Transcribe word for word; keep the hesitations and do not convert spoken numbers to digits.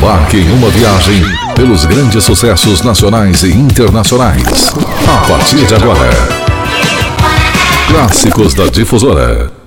Embarque em uma viagem pelos grandes sucessos nacionais e internacionais. A partir de agora, Clássicos da Difusora.